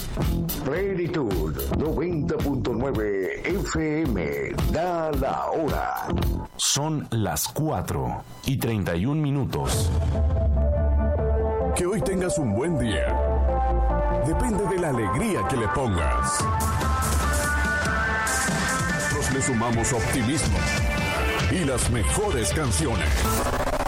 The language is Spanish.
Plenitud 90.9 FM da la hora. Son las 4:31. Que hoy tengas un buen día. Depende de la alegría que le pongas. Nosotros le sumamos optimismo y las mejores canciones.